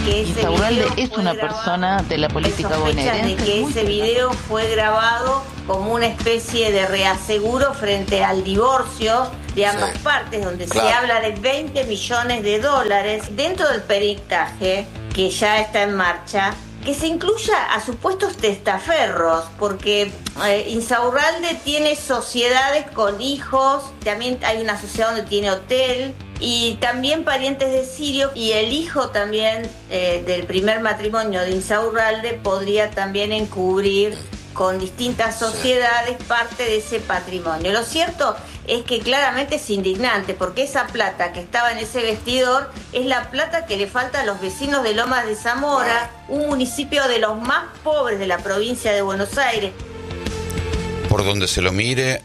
que ese Insaurralde video es fue una grabado, persona de la política bonaerense. de que ese video fue grabado como una especie de reaseguro frente al divorcio de ambas partes, donde se habla de 20 millones de dólares dentro del peritaje que ya está en marcha, que se incluya a supuestos testaferros, porque Insaurralde tiene sociedades con hijos, también hay una sociedad donde tiene hotel, y también parientes de Sirio, y el hijo también del primer matrimonio de Insaurralde podría también encubrir con distintas sociedades parte de ese patrimonio. Lo cierto es que claramente es indignante, porque esa plata que estaba en ese vestidor es la plata que le falta a los vecinos de Lomas de Zamora, un municipio de los más pobres de la provincia de Buenos Aires. Por donde se lo mire,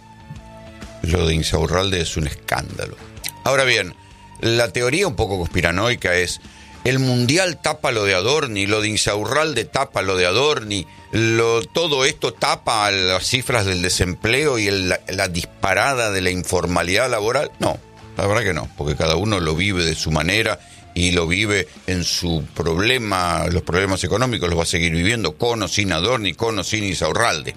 lo de Insaurralde es un escándalo. Ahora bien, la teoría un poco conspiranoica es: el Mundial tapa lo de Adorni, lo de Insaurralde tapa lo de Adorni, todo esto tapa las cifras del desempleo y la disparada de la informalidad laboral. No, la verdad que no, porque cada uno lo vive de su manera y lo vive en su problema, los problemas económicos los va a seguir viviendo con o sin Adorni, con o sin Insaurralde.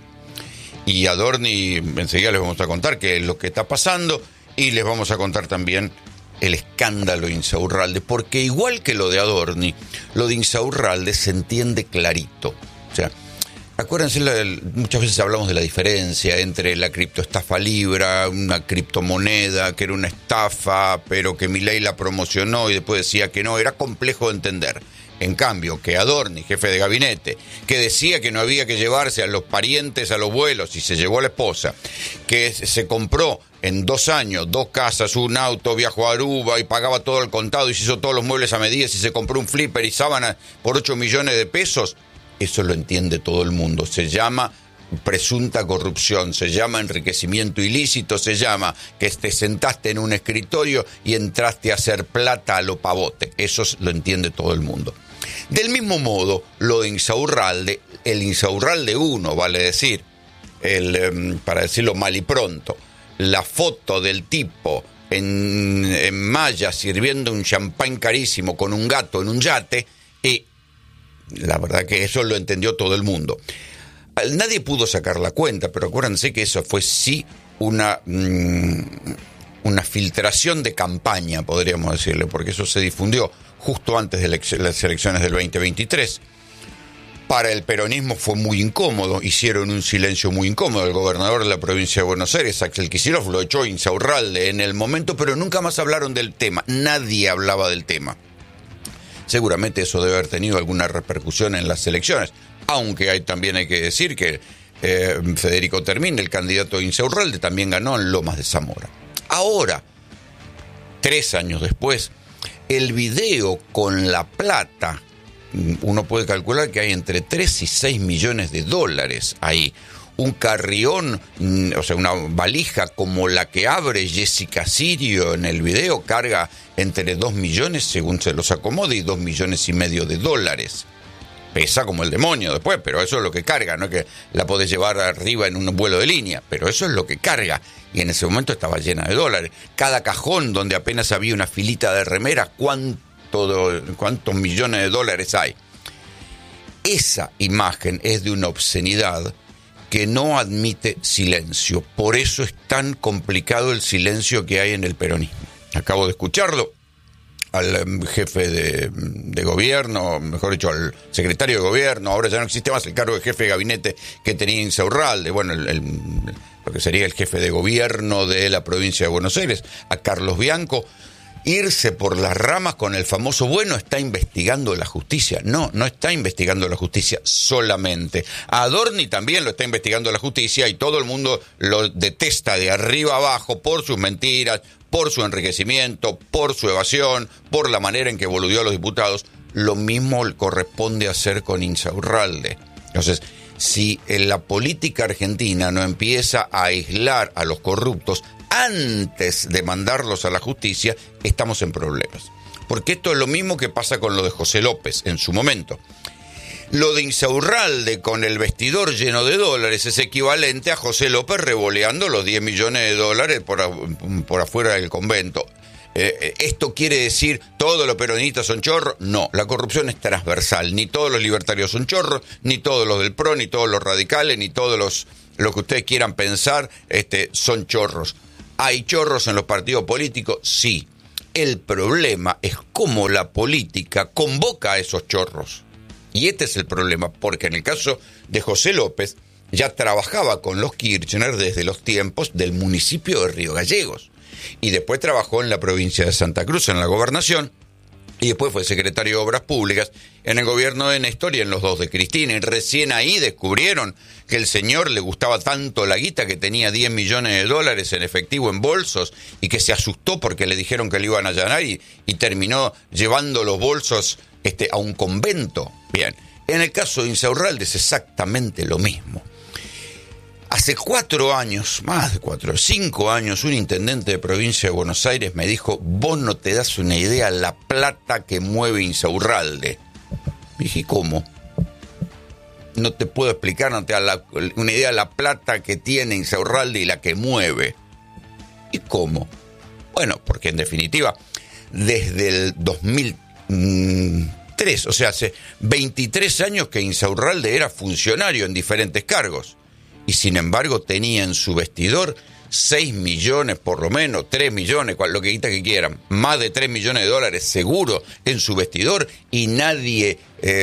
Y Adorni, enseguida les vamos a contar qué es lo que está pasando, y les vamos a contar también el escándalo Insaurralde, porque igual que lo de Adorni, lo de Insaurralde se entiende clarito. O sea, acuérdense, muchas veces hablamos de la diferencia entre la criptoestafa Libra, una criptomoneda que era una estafa, pero que Milei la promocionó y después decía que no, era complejo de entender. En cambio, que Adorni, jefe de gabinete, que decía que no había que llevarse a los parientes a los vuelos y se llevó a la esposa, que se compró en 2 años 2 casas, un auto, viajó a Aruba y pagaba todo al contado y se hizo todos los muebles a medidas y se compró un flipper y sábana por 8 millones de pesos, eso lo entiende todo el mundo. Se llama presunta corrupción, se llama enriquecimiento ilícito, se llama que te sentaste en un escritorio y entraste a hacer plata a lo pavote. Eso lo entiende todo el mundo. Del mismo modo, lo de Insaurralde, el Insaurralde 1, vale decir, para decirlo mal y pronto, la foto del tipo en Maya sirviendo un champán carísimo con un gato en un yate, y la verdad que eso lo entendió todo el mundo. Nadie pudo sacar la cuenta, pero acuérdense que eso fue sí una filtración de campaña, podríamos decirle, porque eso se difundió justo antes de las elecciones del 2023. Para el peronismo fue muy incómodo, hicieron un silencio muy incómodo. El gobernador de la provincia de Buenos Aires, Axel Kicillof, lo echó Insaurralde en el momento, pero nunca más hablaron del tema. Nadie hablaba del tema. Seguramente eso debe haber tenido alguna repercusión en las elecciones, aunque también hay que decir que Federico Termín, el candidato de Insaurralde, también ganó en Lomas de Zamora. Ahora, 3 años después, el video con la plata, uno puede calcular que hay entre 3 y 6 millones de dólares ahí. Un carrión, o sea, una valija como la que abre Jessica Sirio en el video, carga entre 2 millones, según se los acomode, y 2,5 millones de dólares. Pesa como el demonio después, pero eso es lo que carga, no es que la podés llevar arriba en un vuelo de línea, pero eso es lo que carga. Y en ese momento estaba llena de dólares. Cada cajón donde apenas había una filita de remeras, ¿cuántos millones de dólares hay? Esa imagen es de una obscenidad que no admite silencio. Por eso es tan complicado el silencio que hay en el peronismo. Acabo de escucharlo al jefe de gobierno, mejor dicho, al secretario de gobierno. Ahora ya no existe más el cargo de jefe de gabinete que tenía Insaurralde, bueno, lo que sería el jefe de gobierno de la provincia de Buenos Aires, a Carlos Bianco, irse por las ramas con el famoso bueno, está investigando la justicia. No está investigando la justicia solamente. A Adorni también lo está investigando la justicia y todo el mundo lo detesta de arriba abajo por sus mentiras, por su enriquecimiento, por su evasión, por la manera en que boludeó a los diputados. Lo mismo corresponde hacer con Insaurralde. Entonces, si en la política argentina no empieza a aislar a los corruptos antes de mandarlos a la justicia, estamos en problemas. Porque esto es lo mismo que pasa con lo de José López en su momento. Lo de Insaurralde con el vestidor lleno de dólares es equivalente a José López revoleando los 10 millones de dólares por afuera del convento. ¿Esto quiere decir todos los peronistas son chorros? No, la corrupción es transversal. Ni todos los libertarios son chorros, ni todos los del PRO, ni todos los radicales, ni todos los que ustedes quieran pensar son chorros. ¿Hay chorros en los partidos políticos? Sí. El problema es cómo la política convoca a esos chorros. Y este es el problema, porque en el caso de José López ya trabajaba con los Kirchner desde los tiempos del municipio de Río Gallegos. Y después trabajó en la provincia de Santa Cruz, en la gobernación, y después fue secretario de Obras Públicas en el gobierno de Néstor y en los dos de Cristina. Y recién ahí descubrieron que el señor le gustaba tanto la guita que tenía 10 millones de dólares en efectivo en bolsos y que se asustó porque le dijeron que le iban a allanar y terminó llevando los bolsos a un convento. Bien, en el caso de Insaurralde es exactamente lo mismo. Hace 4 años, más de 5 años, un intendente de provincia de Buenos Aires me dijo: vos no te das una idea la plata que mueve Insaurralde. Dije, ¿cómo? No te puedo explicar, no te da una idea de la plata que tiene Insaurralde y la que mueve. ¿Y cómo? Bueno, porque en definitiva, desde el 2003, o sea, hace 23 años que Insaurralde era funcionario en diferentes cargos. Y sin embargo tenía en su vestidor 6 millones, por lo menos, 3 millones, lo que quieran, más de 3 millones de dólares seguro en su vestidor, y nadie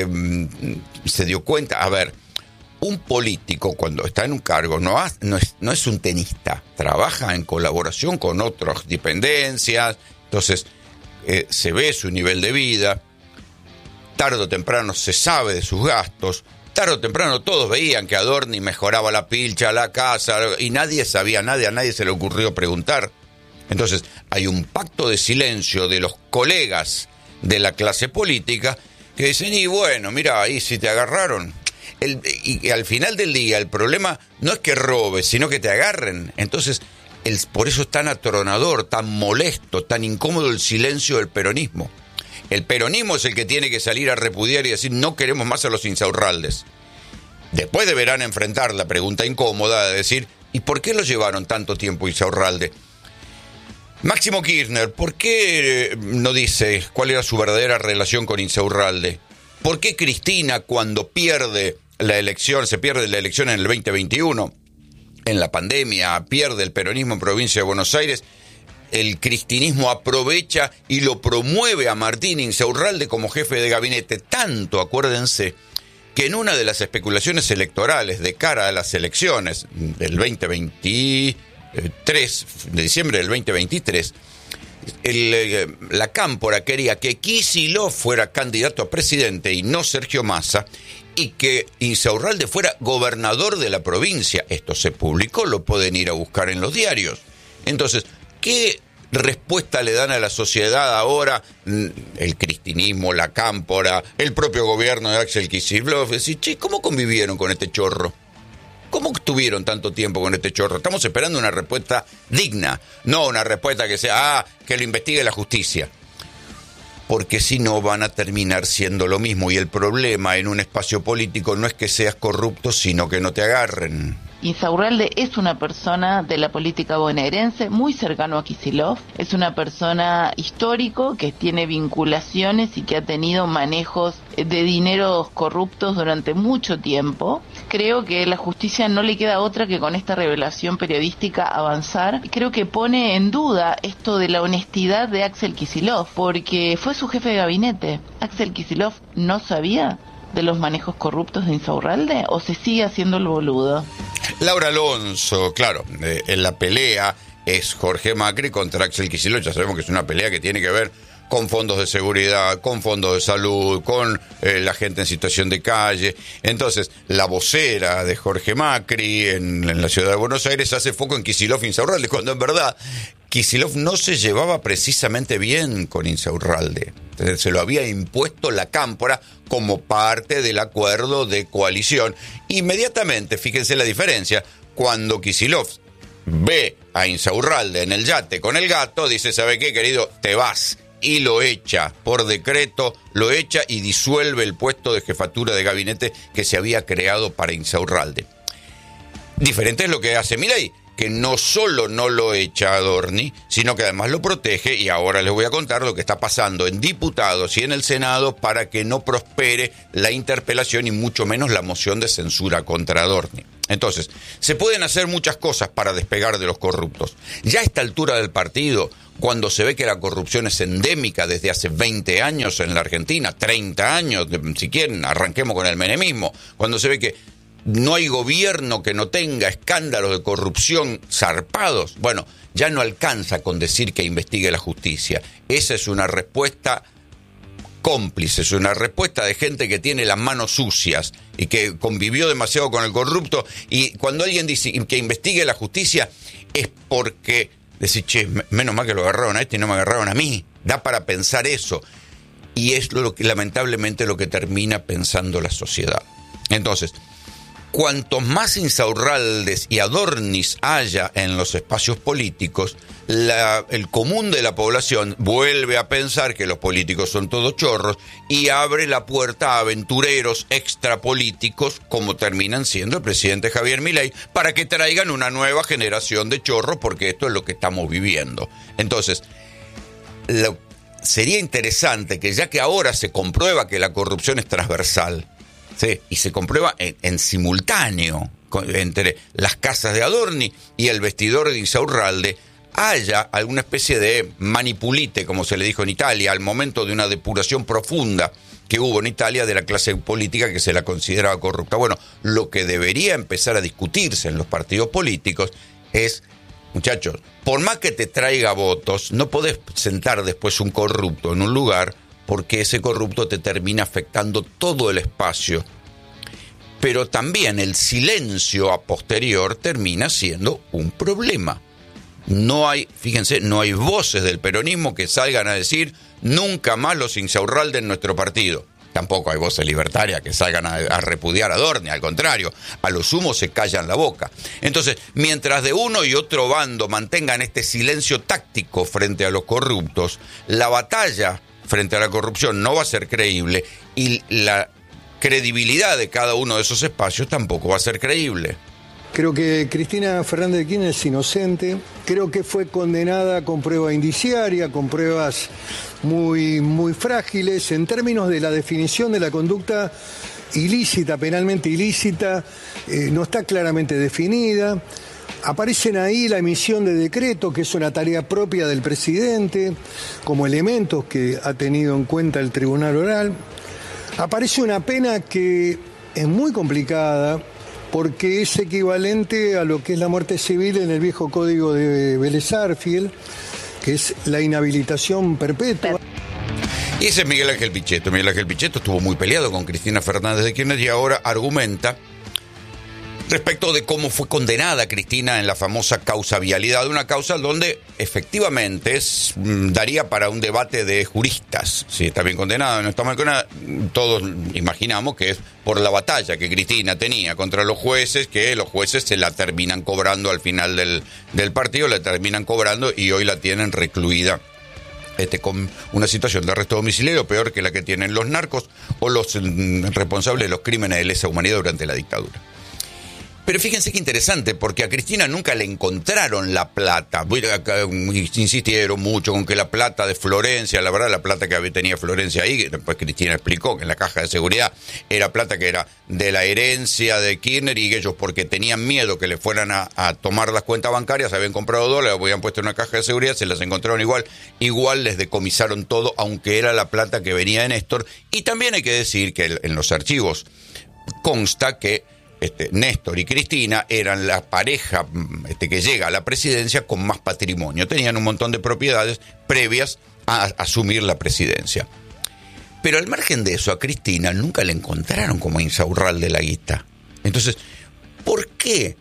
se dio cuenta. A ver, un político cuando está en un cargo no es un tenista, trabaja en colaboración con otras dependencias, entonces se ve su nivel de vida, tarde o temprano se sabe de sus gastos. Tarde o temprano todos veían que Adorni mejoraba la pilcha, la casa, y nadie sabía nada, a nadie se le ocurrió preguntar. Entonces, hay un pacto de silencio de los colegas de la clase política que dicen, y bueno, mira, ahí si te agarraron. Y al final del día, el problema no es que robes, sino que te agarren. Entonces, por eso es tan atronador, tan molesto, tan incómodo el silencio del peronismo. El peronismo es el que tiene que salir a repudiar y decir no queremos más a los Insaurraldes. Después deberán enfrentar la pregunta incómoda de decir ¿y por qué lo llevaron tanto tiempo Insaurralde? Máximo Kirchner, ¿por qué no dice cuál era su verdadera relación con Insaurralde? ¿Por qué Cristina, cuando se pierde la elección en el 2021, en la pandemia, pierde el peronismo en provincia de Buenos Aires, el cristinismo aprovecha y lo promueve a Martín Insaurralde como jefe de gabinete? Tanto, acuérdense, que en una de las especulaciones electorales de cara a las elecciones del 2023, de diciembre del 2023, la cámpora quería que Kicillof fuera candidato a presidente y no Sergio Massa, y que Insaurralde fuera gobernador de la provincia. Esto se publicó, lo pueden ir a buscar en los diarios. Entonces, ¿qué respuesta le dan a la sociedad ahora? El cristinismo, la cámpora, el propio gobierno de Axel Kicillof. Decir, che, ¿cómo convivieron con este chorro? ¿Cómo estuvieron tanto tiempo con este chorro? Estamos esperando una respuesta digna, no una respuesta que sea, que lo investigue la justicia. Porque si no van a terminar siendo lo mismo. Y el problema en un espacio político no es que seas corrupto, sino que no te agarren. Insaurralde es una persona de la política bonaerense muy cercano a Kicillof, es una persona histórico que tiene vinculaciones y que ha tenido manejos de dineros corruptos durante mucho tiempo. Creo que la justicia no le queda otra que con esta revelación periodística avanzar. Creo que pone en duda esto de la honestidad de Axel Kicillof, porque fue su jefe de gabinete. ¿Axel Kicillof no sabía de los manejos corruptos de Insaurralde o se sigue haciendo el boludo? Laura Alonso, claro, en la pelea es Jorge Macri contra Axel Kicillof. Ya sabemos que es una pelea que tiene que ver con fondos de seguridad, con fondos de salud, con la gente en situación de calle. Entonces, la vocera de Jorge Macri en la ciudad de Buenos Aires hace foco en Kicillof e Insaurralde, cuando en verdad Kicillof no se llevaba precisamente bien con Insaurralde. Entonces, se lo había impuesto la cámpora como parte del acuerdo de coalición. Inmediatamente, fíjense la diferencia, cuando Kicillof ve a Insaurralde en el yate con el gato, dice, ¿sabe qué, querido? Te vas. Y lo echa, por decreto, lo echa y disuelve el puesto de jefatura de gabinete que se había creado para Insaurralde. Diferente es lo que hace Milei, que no solo no lo echa a Adorni, sino que además lo protege, y ahora les voy a contar lo que está pasando en diputados y en el Senado para que no prospere la interpelación y mucho menos la moción de censura contra Adorni. Entonces, se pueden hacer muchas cosas para despegar de los corruptos. Ya a esta altura del partido, cuando se ve que la corrupción es endémica desde hace 20 años en la Argentina, 30 años, si quieren, arranquemos con el menemismo, cuando se ve que no hay gobierno que no tenga escándalos de corrupción zarpados, bueno, ya no alcanza con decir que investigue la justicia. Esa es una respuesta cómplice, es una respuesta de gente que tiene las manos sucias y que convivió demasiado con el corrupto, y cuando alguien dice que investigue la justicia es porque decir, che, menos mal que lo agarraron a este y no me agarraron a mí. Da para pensar eso, y es lo que lamentablemente lo que termina pensando la sociedad. Entonces, cuantos más Insaurraldes y Adornis haya en los espacios políticos, el común de la población vuelve a pensar que los políticos son todos chorros y abre la puerta a aventureros extrapolíticos, como terminan siendo el presidente Javier Milei, para que traigan una nueva generación de chorros, porque esto es lo que estamos viviendo. Entonces, sería interesante que, ya que ahora se comprueba que la corrupción es transversal, sí, y se comprueba en simultáneo entre las casas de Adorni y el vestidor de Insaurralde, haya alguna especie de manipulite, como se le dijo en Italia, al momento de una depuración profunda que hubo en Italia de la clase política que se la consideraba corrupta. Bueno, lo que debería empezar a discutirse en los partidos políticos es, muchachos, por más que te traiga votos, no podés sentar después un corrupto en un lugar, porque ese corrupto te termina afectando todo el espacio. Pero también el silencio a posterior termina siendo un problema. No hay, fíjense, no hay voces del peronismo que salgan a decir nunca más los Insaurralde en nuestro partido. Tampoco hay voces libertarias que salgan a repudiar a Adorni, al contrario, a lo sumo se callan la boca. Entonces, mientras de uno y otro bando mantengan este silencio táctico frente a los corruptos, la batalla frente a la corrupción no va a ser creíble, y la credibilidad de cada uno de esos espacios tampoco va a ser creíble. Creo que Cristina Fernández de Kirchner es inocente. Creo que fue condenada con prueba indiciaria, con pruebas muy, muy frágiles. En términos de la definición de la conducta ilícita, penalmente ilícita, no está claramente definida. Aparecen ahí la emisión de decretos, que es una tarea propia del presidente, como elementos que ha tenido en cuenta el Tribunal Oral. Aparece una pena que es muy complicada, porque es equivalente a lo que es la muerte civil en el viejo código de Vélez Sarsfield, que es la inhabilitación perpetua. Y ese es Miguel Ángel Pichetto. Miguel Ángel Pichetto estuvo muy peleado con Cristina Fernández de Kirchner y ahora argumenta respecto de cómo fue condenada Cristina en la famosa causa vialidad, una causa donde efectivamente daría para un debate de juristas, si está bien condenada o no está mal condenada. Todos imaginamos que es por la batalla que Cristina tenía contra los jueces, que los jueces se la terminan cobrando al final del partido, la terminan cobrando y hoy la tienen recluida con una situación de arresto domiciliario peor que la que tienen los narcos o los responsables de los crímenes de lesa humanidad durante la dictadura. Pero fíjense qué interesante, porque a Cristina nunca le encontraron la plata. Insistieron mucho con que la plata de Florencia, la verdad la plata que tenía Florencia ahí, después Cristina explicó que en la caja de seguridad era plata que era de la herencia de Kirchner, y ellos, porque tenían miedo que le fueran a tomar las cuentas bancarias, habían comprado dólares, habían puesto en una caja de seguridad, se las encontraron igual les decomisaron todo, aunque era la plata que venía de Néstor. Y también hay que decir que en los archivos consta que Néstor y Cristina eran la pareja que llega a la presidencia con más patrimonio. Tenían un montón de propiedades previas a asumir la presidencia. Pero al margen de eso, a Cristina nunca le encontraron como Insaurralde de la guita. Entonces, ¿por qué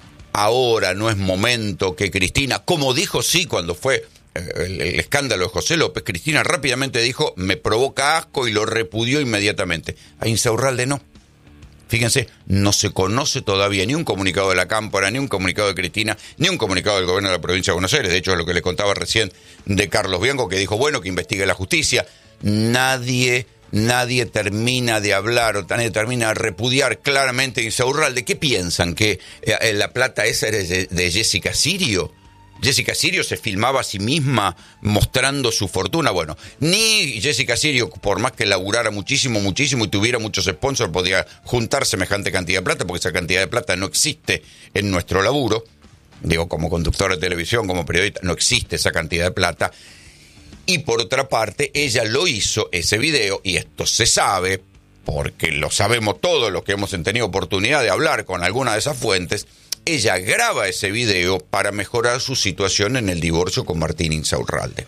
ahora no es momento que Cristina, como dijo sí cuando fue el escándalo de José López, Cristina rápidamente dijo, me provoca asco, y lo repudió inmediatamente? A Insaurralde no. Fíjense, no se conoce todavía ni un comunicado de la Cámpora, ni un comunicado de Cristina, ni un comunicado del gobierno de la provincia de Buenos Aires. De hecho, es lo que le contaba recién de Carlos Bianco, que dijo, bueno, que investigue la justicia. Nadie nadie termina de hablar o nadie termina de repudiar claramente a Insaurralde. ¿Qué piensan? ¿Que la plata esa era de Jessica Sirio? Jessica Sirio se filmaba a sí misma mostrando su fortuna. Bueno, ni Jessica Sirio, por más que laburara muchísimo y tuviera muchos sponsors, podía juntar semejante cantidad de plata, porque esa cantidad de plata no existe en nuestro laburo. Digo, como conductor de televisión, como periodista, no existe esa cantidad de plata. Y por otra parte, ella lo hizo, ese video, y esto se sabe, porque lo sabemos todos los que hemos tenido oportunidad de hablar con alguna de esas fuentes. Ella graba ese video para mejorar su situación en el divorcio con Martín Insaurralde.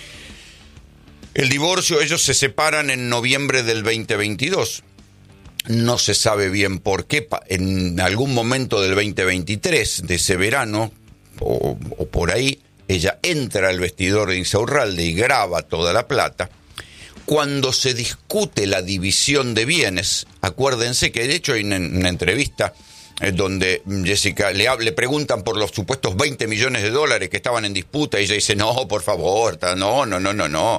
El divorcio, ellos se separan en noviembre del 2022. No se sabe bien por qué. En algún momento del 2023, de ese verano, o por ahí, ella entra al vestidor de Insaurralde y graba toda la plata. Cuando se discute la división de bienes, acuérdense que de hecho hay una entrevista donde Jessica le preguntan por los supuestos 20 millones de dólares que estaban en disputa, y ella dice, no, por favor, no.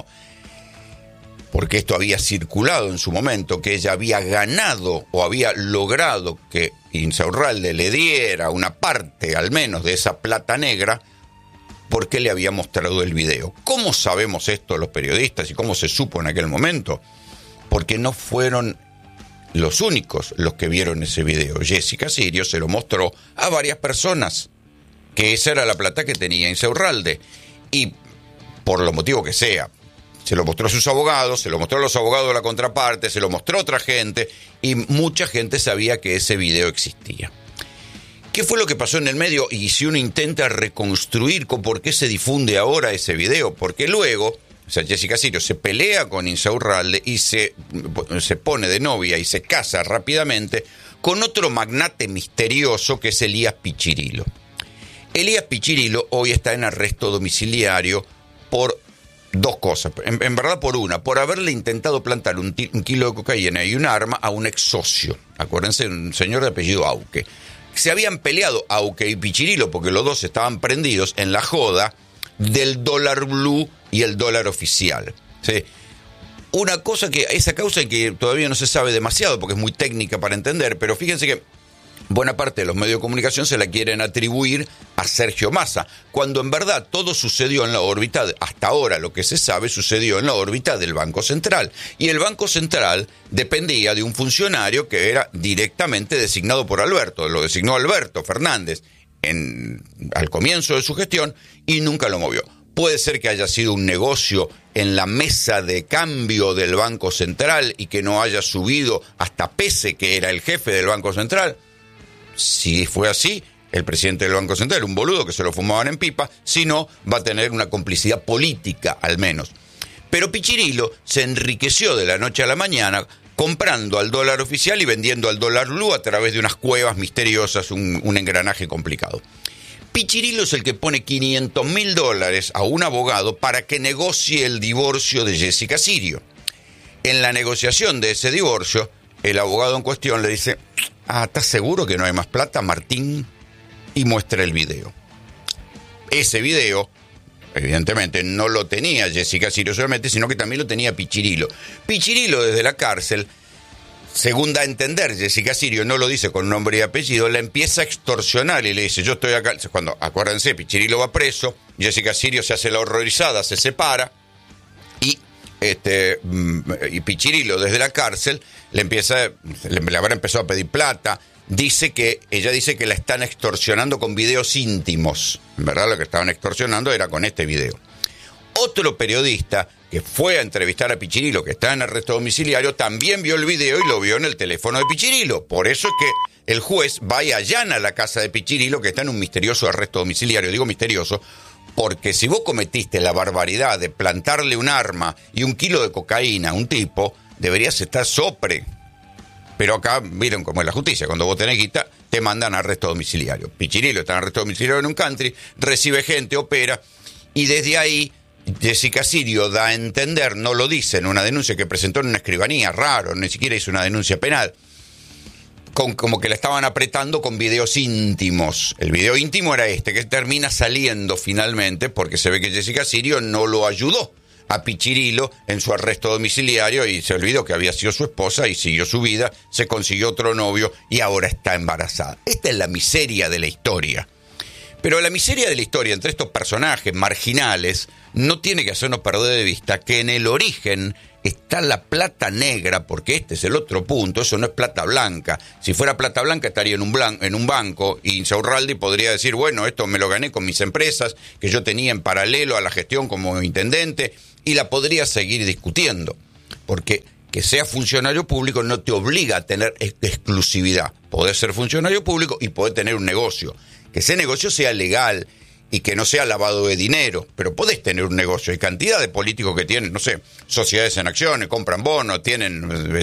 Porque esto había circulado en su momento, que ella había ganado o había logrado que Insaurralde le diera una parte, al menos, de esa plata negra, porque le había mostrado el video. ¿Cómo sabemos esto los periodistas y cómo se supo en aquel momento? Porque no fueron los únicos los que vieron ese video. Jessica Sirio se lo mostró a varias personas, que esa era la plata que tenía Insaurralde, y por lo motivo que sea, se lo mostró a sus abogados, se lo mostró a los abogados de la contraparte, se lo mostró a otra gente, y mucha gente sabía que ese video existía. ¿Qué fue lo que pasó en el medio? Y si uno intenta reconstruir con por qué se difunde ahora ese video, porque luego, o sea, Jessica Sirio se pelea con Insaurralde y se pone de novia y se casa rápidamente con otro magnate misterioso que es Elías Pichirilo. Elías Pichirilo hoy está en arresto domiciliario por dos cosas, en verdad por una, por haberle intentado plantar un kilo de cocaína y un arma a un ex socio, acuérdense, un señor de apellido Auque. Se habían peleado Auque y Pichirilo porque los dos estaban prendidos en la joda del dólar blue y el dólar oficial. ¿Sí? Una cosa que, esa causa que todavía no se sabe demasiado porque es muy técnica para entender, pero fíjense que buena parte de los medios de comunicación se la quieren atribuir a Sergio Massa, cuando en verdad todo sucedió en la órbita, hasta ahora lo que se sabe sucedió en la órbita del Banco Central. Y el Banco Central dependía de un funcionario que era directamente designado por Alberto, lo designó Alberto Fernández al comienzo de su gestión y nunca lo movió. Puede ser que haya sido un negocio en la mesa de cambio del Banco Central y que no haya subido hasta Pese, que era el jefe del Banco Central. Si fue así, el presidente del Banco Central, un boludo que se lo fumaban en pipa, si no, va a tener una complicidad política al menos. Pero Pichirilo se enriqueció de la noche a la mañana comprando al dólar oficial y vendiendo al dólar blue a través de unas cuevas misteriosas, un engranaje complicado. Pichirilo es el que pone $500.000 a un abogado para que negocie el divorcio de Jessica Sirio. En la negociación de ese divorcio, el abogado en cuestión le dice, ¿estás seguro que no hay más plata, Martín? Y muestra el video. Ese video, evidentemente, no lo tenía Jessica Sirio solamente, sino que también lo tenía Pichirilo. Pichirilo desde la cárcel, según da a entender Jessica Sirio, no lo dice con nombre y apellido, la empieza a extorsionar y le dice, yo estoy acá. Cuando, acuérdense, Pichirilo va preso, Jessica Sirio se hace la horrorizada, se separa, y Pichirilo desde la cárcel le habrá empezado a pedir plata. Ella dice que la están extorsionando con videos íntimos. En verdad lo que estaban extorsionando era con este video. Otro periodista que fue a entrevistar a Pichirilo, que está en arresto domiciliario, también vio el video y lo vio en el teléfono de Pichirilo. Por eso es que el juez va y allana la casa de Pichirilo, que está en un misterioso arresto domiciliario. Digo misterioso porque si vos cometiste la barbaridad de plantarle un arma y un kilo de cocaína a un tipo, deberías estar sopre. Pero acá, miren cómo es la justicia, cuando vos tenés guita, te mandan a arresto domiciliario. Pichirilo está en arresto domiciliario en un country, recibe gente, opera, y desde ahí Jessica Sirio da a entender, no lo dice en una denuncia que presentó en una escribanía, raro, ni siquiera hizo una denuncia penal, como que la estaban apretando con videos íntimos. El video íntimo era que termina saliendo finalmente porque se ve que Jessica Sirio no lo ayudó a Pichirilo en su arresto domiciliario y se olvidó que había sido su esposa y siguió su vida, se consiguió otro novio y ahora está embarazada. Esta es la miseria de la historia. Pero la miseria de la historia entre estos personajes marginales no tiene que hacernos perder de vista que en el origen está la plata negra, porque este es el otro punto, eso no es plata blanca. Si fuera plata blanca estaría en un banco y Insaurralde podría decir, bueno, esto me lo gané con mis empresas que yo tenía en paralelo a la gestión como intendente, y la podría seguir discutiendo, porque que seas funcionario público no te obliga a tener exclusividad. Podés ser funcionario público y podés tener un negocio. Que ese negocio sea legal y que no sea lavado de dinero, pero podés tener un negocio. Hay cantidad de políticos que tienen, no sé, sociedades en acciones, compran bonos, tienen,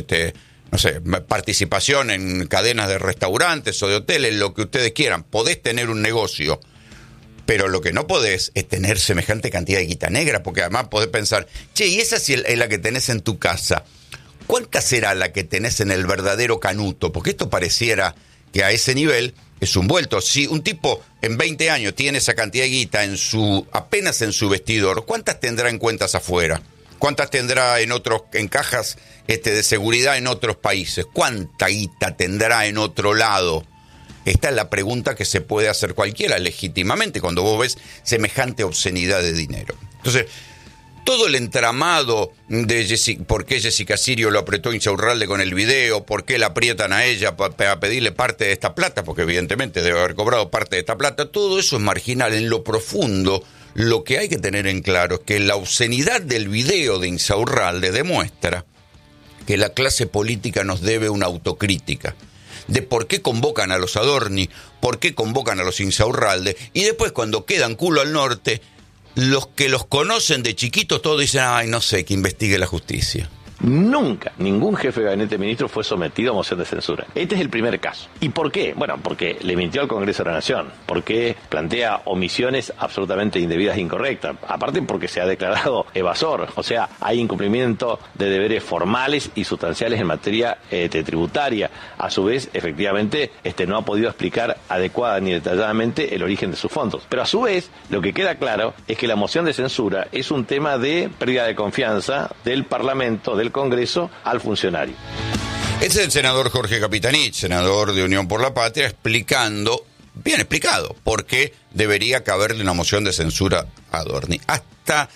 no sé, participación en cadenas de restaurantes o de hoteles, lo que ustedes quieran. Podés tener un negocio, pero lo que no podés es tener semejante cantidad de guita negra, porque además podés pensar, che, y esa sí es la que tenés en tu casa. ¿Cuánta será la que tenés en el verdadero canuto? Porque esto pareciera que a ese nivel es un vuelto. Si un tipo en 20 años tiene esa cantidad de guita apenas en su vestidor, ¿cuántas tendrá en cuentas afuera? ¿Cuántas tendrá en cajas de seguridad en otros países? ¿Cuánta guita tendrá en otro lado? Esta es la pregunta que se puede hacer cualquiera legítimamente cuando vos ves semejante obscenidad de dinero. Entonces, todo el entramado de por qué Jessica Sirio lo apretó Insaurralde con el video, por qué la aprietan a ella para pedirle parte de esta plata, porque evidentemente debe haber cobrado parte de esta plata, todo eso es marginal. En lo profundo, lo que hay que tener en claro es que la obscenidad del video de Insaurralde demuestra que la clase política nos debe una autocrítica de por qué convocan a los Adorni, por qué convocan a los Insaurralde, y después cuando quedan culo al norte, los que los conocen de chiquitos todos dicen, ay, no sé, que investigue la justicia. Nunca ningún jefe de gabinete de ministros fue sometido a moción de censura. Este es el primer caso. ¿Y por qué? Bueno, porque le mintió al Congreso de la Nación, porque plantea omisiones absolutamente indebidas e incorrectas, aparte porque se ha declarado evasor, o sea, hay incumplimiento de deberes formales y sustanciales en materia tributaria. A su vez, efectivamente, no ha podido explicar adecuada ni detalladamente el origen de sus fondos. Pero a su vez, lo que queda claro es que la moción de censura es un tema de pérdida de confianza del Parlamento, del Congreso, al funcionario. Este es el senador Jorge Capitanich, senador de Unión por la Patria, explicando, bien explicado, por qué debería caberle una moción de censura a Adorni. Hasta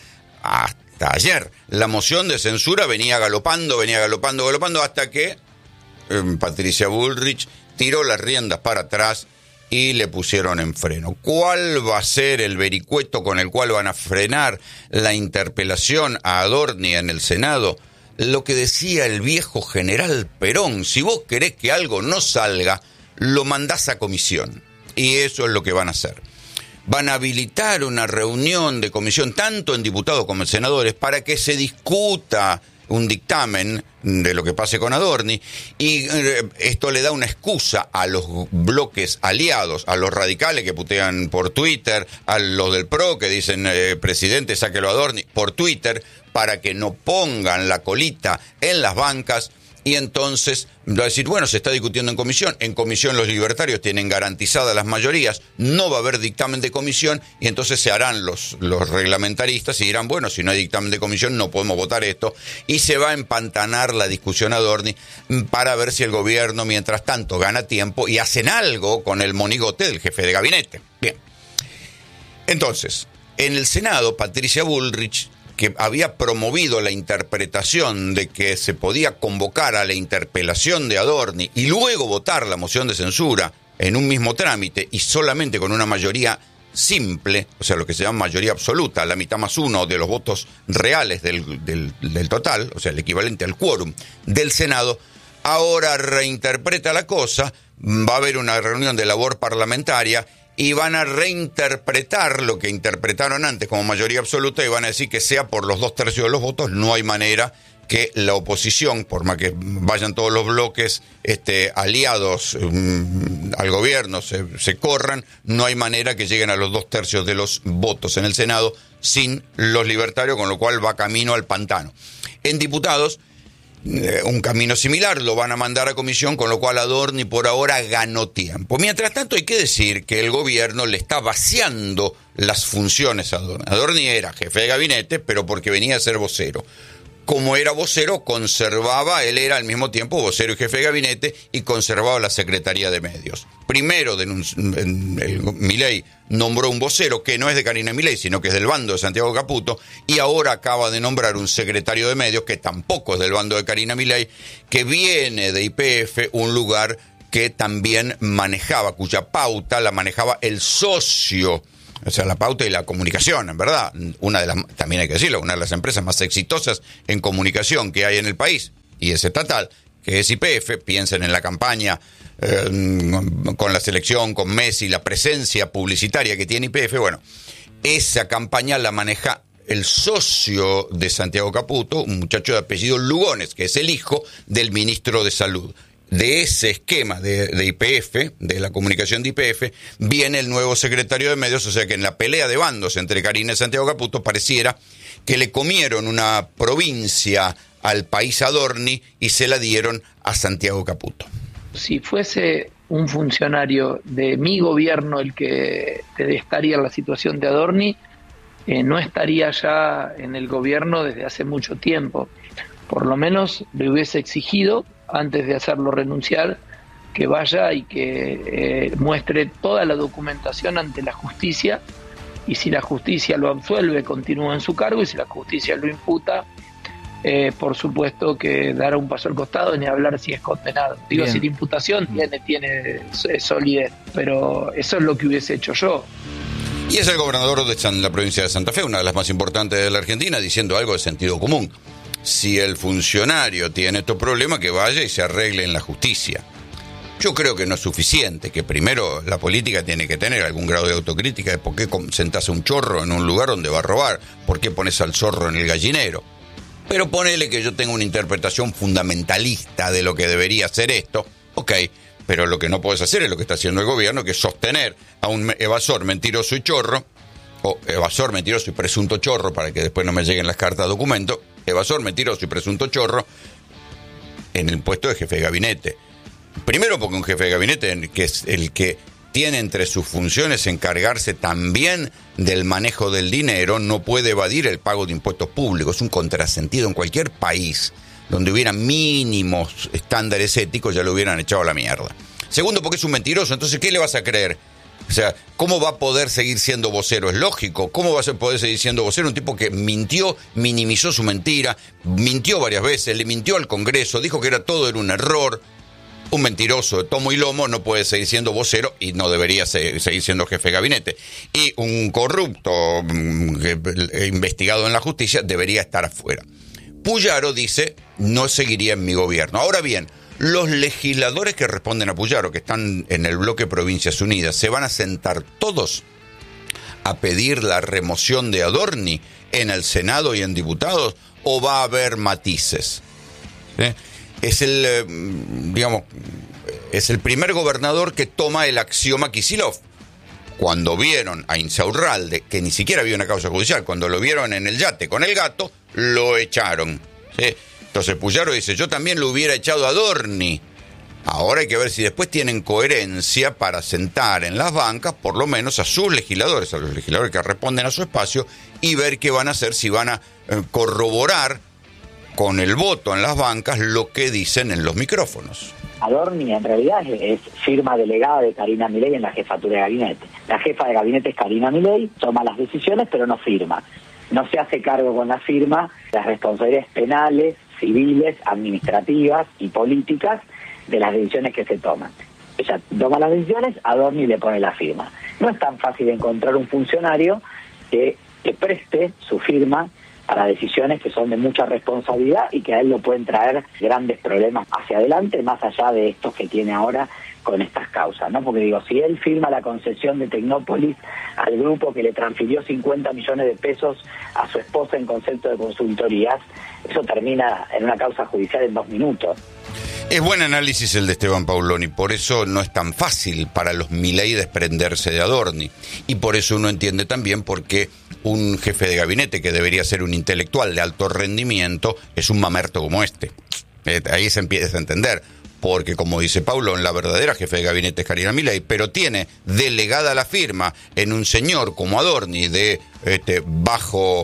ayer, la moción de censura venía galopando, hasta que Patricia Bullrich tiró las riendas para atrás y le pusieron en freno. ¿Cuál va a ser el vericueto con el cual van a frenar la interpelación a Adorni en el Senado? Lo que decía el viejo general Perón, si vos querés que algo no salga, lo mandás a comisión. Y eso es lo que van a hacer. Van a habilitar una reunión de comisión, tanto en diputados como en senadores, para que se discuta un dictamen de lo que pase con Adorni, y esto le da una excusa a los bloques aliados, a los radicales que putean por Twitter, a los del PRO que dicen, presidente, sáquelo a Adorni, por Twitter, para que no pongan la colita en las bancas. Y entonces va a decir, bueno, se está discutiendo en comisión los libertarios tienen garantizadas las mayorías, no va a haber dictamen de comisión, y entonces se harán los reglamentaristas y dirán, bueno, si no hay dictamen de comisión no podemos votar esto, y se va a empantanar la discusión Adorni para ver si el gobierno mientras tanto gana tiempo y hacen algo con el monigote del jefe de gabinete. Bien, entonces, en el Senado, Patricia Bullrich, que había promovido la interpretación de que se podía convocar a la interpelación de Adorni y luego votar la moción de censura en un mismo trámite y solamente con una mayoría simple, o sea, lo que se llama mayoría absoluta, la mitad más uno de los votos reales del total, o sea, el equivalente al quórum del Senado, ahora reinterpreta la cosa, va a haber una reunión de labor parlamentaria y van a reinterpretar lo que interpretaron antes como mayoría absoluta y van a decir que sea por los 2/3 de los votos. No hay manera que la oposición, por más que vayan todos los bloques aliados al gobierno, se corran, no hay manera que lleguen a los 2/3 de los votos en el Senado sin los libertarios, con lo cual va camino al pantano. En diputados, un camino similar, lo van a mandar a comisión, con lo cual Adorni por ahora ganó tiempo. Mientras tanto hay que decir que el gobierno le está vaciando las funciones a Adorni. Adorni era jefe de gabinete, pero porque venía a ser vocero. Como era vocero, él era al mismo tiempo vocero y jefe de gabinete y conservaba la Secretaría de Medios. Primero, Milei nombró un vocero que no es de Karina Milei, sino que es del bando de Santiago Caputo, y ahora acaba de nombrar un secretario de Medios que tampoco es del bando de Karina Milei, que viene de YPF, un lugar que también cuya pauta la manejaba el socio. O sea, la pauta y la comunicación, en verdad, también hay que decirlo, una de las empresas más exitosas en comunicación que hay en el país, y es estatal, que es YPF. Piensen en la campaña con la selección, con Messi, la presencia publicitaria que tiene YPF. Bueno, esa campaña la maneja el socio de Santiago Caputo, un muchacho de apellido Lugones, que es el hijo del ministro de Salud. De ese esquema de YPF, de la comunicación de YPF, viene el nuevo secretario de Medios, o sea que en la pelea de bandos entre Karina y Santiago Caputo pareciera que le comieron una provincia al país Adorni y se la dieron a Santiago Caputo. Si fuese un funcionario de mi gobierno el que estaría en la situación de Adorni, no estaría ya en el gobierno desde hace mucho tiempo. Por lo menos le hubiese exigido, antes de hacerlo renunciar, que vaya y que muestre toda la documentación ante la justicia, y si la justicia lo absuelve, continúa en su cargo, y si la justicia lo imputa, por supuesto que dará un paso al costado, ni hablar si es condenado. Digo, si la imputación tiene solidez, pero eso es lo que hubiese hecho yo. Y es el gobernador de la provincia de Santa Fe, una de las más importantes de la Argentina, diciendo algo de sentido común. Si el funcionario tiene estos problemas, que vaya y se arregle en la justicia. Yo creo que no es suficiente, que primero la política tiene que tener algún grado de autocrítica de por qué sentás a un chorro en un lugar donde va a robar, por qué pones al zorro en el gallinero. Pero ponele que yo tenga una interpretación fundamentalista de lo que debería ser esto, ok, pero lo que no puedes hacer es lo que está haciendo el gobierno, que es sostener a un evasor mentiroso y chorro, o evasor mentiroso y presunto chorro, para que después no me lleguen las cartas de documento, evasor, mentiroso y presunto chorro en el puesto de jefe de gabinete. Primero porque un jefe de gabinete, que es el que tiene entre sus funciones encargarse también del manejo del dinero, no puede evadir el pago de impuestos públicos. Es un contrasentido. En cualquier país donde hubiera mínimos estándares éticos ya lo hubieran echado a la mierda. Segundo porque es un mentiroso. Entonces, ¿qué le vas a creer? O sea, ¿cómo va a poder seguir siendo vocero? Es lógico. ¿Cómo va a poder seguir siendo vocero? Un tipo que mintió, minimizó su mentira, mintió varias veces, le mintió al Congreso, dijo que todo era un error. Un mentiroso de tomo y lomo no puede seguir siendo vocero y no debería seguir siendo jefe de gabinete. Y un corrupto investigado en la justicia debería estar afuera. Puyaro dice, no seguiría en mi gobierno. Ahora bien, los legisladores que responden a Puyaro, que están en el bloque Provincias Unidas, ¿se van a sentar todos a pedir la remoción de Adorni en el Senado y en diputados? ¿O va a haber matices? Es el primer gobernador que toma el axioma Kicillof. Cuando vieron a Insaurralde, que ni siquiera había una causa judicial, cuando lo vieron en el yate con el gato, lo echaron, ¿sí? Entonces Puyaro dice, yo también lo hubiera echado a Adorni. Ahora hay que ver si después tienen coherencia para sentar en las bancas, por lo menos a sus legisladores, a los legisladores que responden a su espacio, y ver qué van a hacer, si van a corroborar con el voto en las bancas lo que dicen en los micrófonos. Adorni en realidad es firma delegada de Karina Milei en la jefatura de gabinete. La jefa de gabinete es Karina Milei, toma las decisiones pero no firma. No se hace cargo con la firma de las responsabilidades penales, civiles, administrativas y políticas de las decisiones que se toman. Ella toma las decisiones, Adorni le pone la firma. No es tan fácil encontrar un funcionario que preste su firma para decisiones que son de mucha responsabilidad y que a él lo pueden traer grandes problemas hacia adelante, más allá de estos que tiene ahora con estas causas, ¿no? Porque digo, si él firma la concesión de Tecnópolis al grupo que le transfirió 50 millones de pesos a su esposa en concepto de consultorías, eso termina en una causa judicial en 2 minutos. Es buen análisis el de Esteban Pauloni, por eso no es tan fácil para los Milei desprenderse de Adorni, y por eso uno entiende también por qué un jefe de gabinete que debería ser un intelectual de alto rendimiento es un mamerto como este. Ahí se empieza a entender porque como dice Paulo, la verdadera jefe de gabinete es Karina Milei, pero tiene delegada la firma en un señor como Adorni de bajo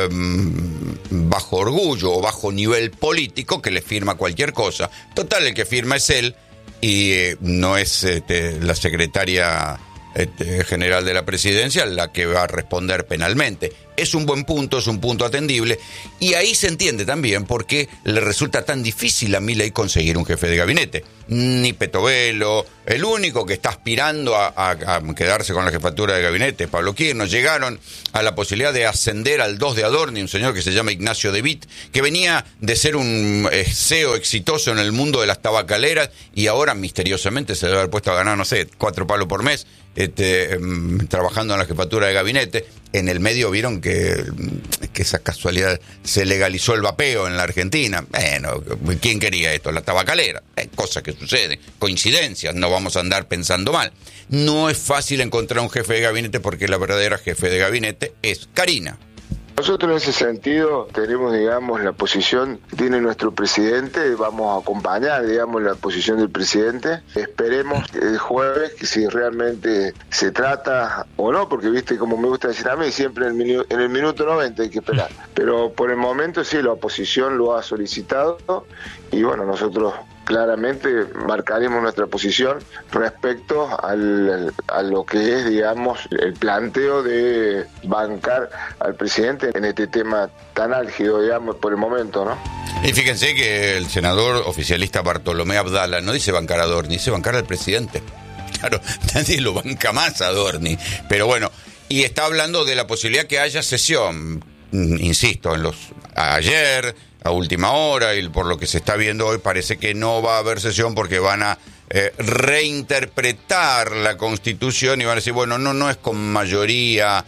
orgullo o bajo nivel político, que le firma cualquier cosa. Total, el que firma es él y no es la secretaria general de la presidencia la que va a responder penalmente. Es un buen punto, es un punto atendible, y ahí se entiende también por qué le resulta tan difícil a Milei conseguir un jefe de gabinete. Ni Petovelo, el único que está aspirando a quedarse con la jefatura de gabinete, Pablo Kirchner. Llegaron a la posibilidad de ascender al 2 de Adorni, un señor que se llama Ignacio De Witt, que venía de ser un CEO exitoso en el mundo de las tabacaleras y ahora misteriosamente se debe haber puesto a ganar, no sé, 4 palos por mes, trabajando en la jefatura de gabinete. En el medio vieron que esa casualidad se legalizó el vapeo en la Argentina. Bueno, ¿quién quería esto? La tabacalera. Cosas que suceden, coincidencias, no vamos a andar pensando mal. No es fácil encontrar un jefe de gabinete porque la verdadera jefe de gabinete es Karina. Nosotros en ese sentido tenemos, digamos, la posición que tiene nuestro presidente, vamos a acompañar, digamos, la posición del presidente. Esperemos el jueves que si realmente se trata o no, porque viste, como me gusta decir a mí, siempre en el minuto 90 hay que esperar. Pero por el momento sí, la oposición lo ha solicitado y bueno, nosotros claramente marcaremos nuestra posición respecto a lo que es, digamos, el planteo de bancar al presidente en este tema tan álgido, digamos, por el momento, ¿no? Y fíjense que el senador oficialista Bartolomé Abdala no dice bancar a Adorni, dice bancar al presidente. Claro, nadie lo banca más a Adorni. Pero bueno, y está hablando de la posibilidad que haya sesión, insisto, ayer, a última hora, y por lo que se está viendo hoy parece que no va a haber sesión porque van a reinterpretar la Constitución y van a decir, bueno, no es con mayoría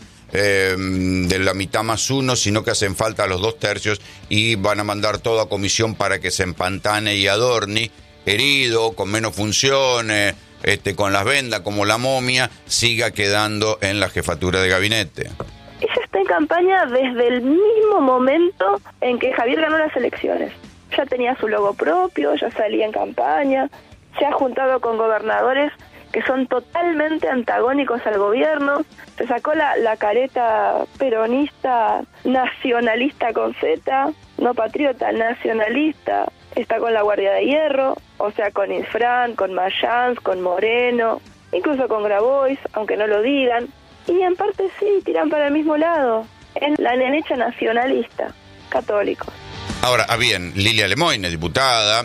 de la mitad más uno, sino que hacen falta los 2/3 y van a mandar todo a comisión para que se empantane y Adorni, herido, con menos funciones, con las vendas como la momia, siga quedando en la jefatura de gabinete. Ella está en campaña desde el mismo momento en que Javier ganó las elecciones. Ya tenía su logo propio, ya salía en campaña, se ha juntado con gobernadores que son totalmente antagónicos al gobierno, se sacó la careta peronista, nacionalista con Z, no patriota, nacionalista, está con la Guardia de Hierro, o sea, con Infran, con Mayans, con Moreno, incluso con Grabois, aunque no lo digan. Y en parte sí, tiran para el mismo lado. Es la derecha nacionalista, católicos. Ahora, bien, Lilia Lemoyne, diputada.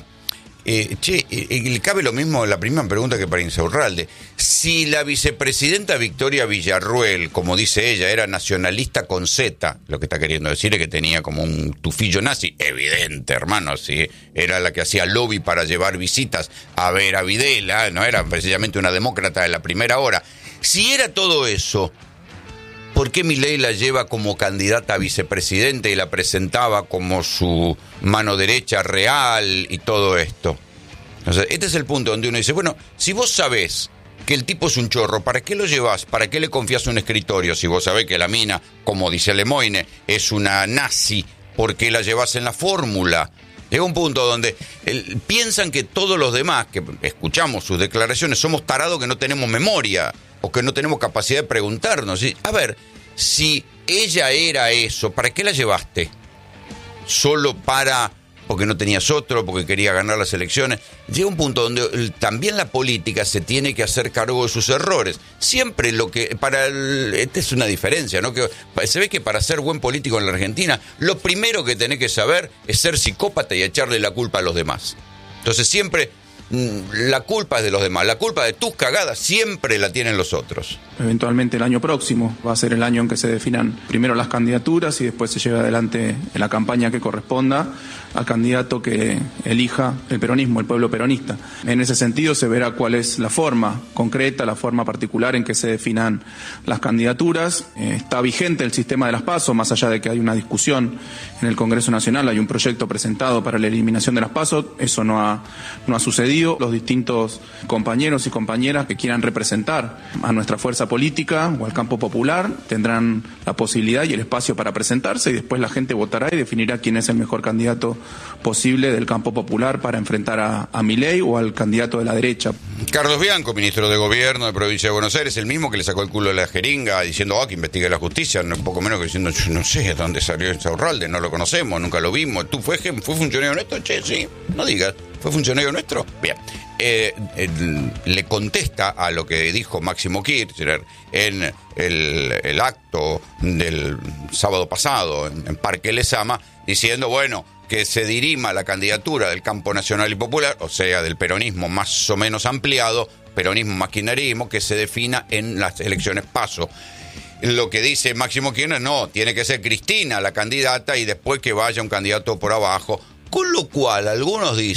Le cabe lo mismo la primera pregunta que para Insaurralde. Si la vicepresidenta Victoria Villarruel, como dice ella, era nacionalista con Z, lo que está queriendo decir es que tenía como un tufillo nazi, evidente, hermano, si era la que hacía lobby para llevar visitas a ver a Videla, no era precisamente una demócrata de la primera hora. Si era todo eso, ¿por qué Milei la lleva como candidata a vicepresidente y la presentaba como su mano derecha real y todo esto? O sea, este es el punto donde uno dice, bueno, si vos sabés que el tipo es un chorro, ¿para qué lo llevás? ¿Para qué le confías un escritorio? Si vos sabés que la mina, como dice Lemoyne, es una nazi, ¿por qué la llevás en la fórmula? Llega un punto donde piensan que todos los demás, que escuchamos sus declaraciones, somos tarados que no tenemos memoria o que no tenemos capacidad de preguntarnos. A ver, si ella era eso, ¿para qué la llevaste? ¿Solo porque no tenías otro, porque quería ganar las elecciones? Llega un punto donde también la política se tiene que hacer cargo de sus errores. Siempre esta es una diferencia, ¿no? Que se ve que para ser buen político en la Argentina, lo primero que tenés que saber es ser psicópata y echarle la culpa a los demás. Entonces siempre la culpa es de los demás, la culpa de tus cagadas siempre la tienen los otros. Eventualmente el año próximo va a ser el año en que se definan primero las candidaturas y después se lleve adelante en la campaña que corresponda al candidato que elija el peronismo, el pueblo peronista. En ese sentido se verá cuál es la forma concreta, la forma particular en que se definan las candidaturas. Está vigente el sistema de las PASO, más allá de que hay una discusión en el Congreso Nacional, hay un proyecto presentado para la eliminación de las PASO, eso no ha sucedido. Los distintos compañeros y compañeras que quieran representar a nuestra fuerza masa política o al campo popular tendrán la posibilidad y el espacio para presentarse, y después la gente votará y definirá quién es el mejor candidato posible del campo popular para enfrentar a Milei o al candidato de la derecha. Carlos Bianco, ministro de Gobierno de Provincia de Buenos Aires, el mismo que le sacó el culo de la jeringa diciendo que investigue la justicia, un poco menos que diciendo, yo no sé de dónde salió Insaurralde, no lo conocemos, nunca lo vimos. ¿Tú fue funcionario nuestro? Che, sí, no digas, ¿fue funcionario nuestro? Bien. Le contesta a lo que dijo Máximo Kirchner en el acto del sábado pasado en Parque Lezama, diciendo, bueno, que se dirima la candidatura del campo nacional y popular, o sea, del peronismo más o menos ampliado, peronismo más kirchnerismo, que se defina en las elecciones PASO. Lo que dice Máximo Kirchner, no, tiene que ser Cristina la candidata y después que vaya un candidato por abajo, con lo cual algunos dicen